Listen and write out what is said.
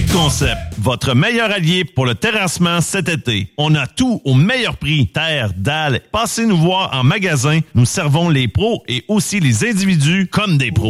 Grid Concept, votre meilleur allié pour le terrassement cet été. On a tout au meilleur prix. Terre, dalles. Passez nous voir en magasin. Nous servons les pros et aussi les individus comme des pros.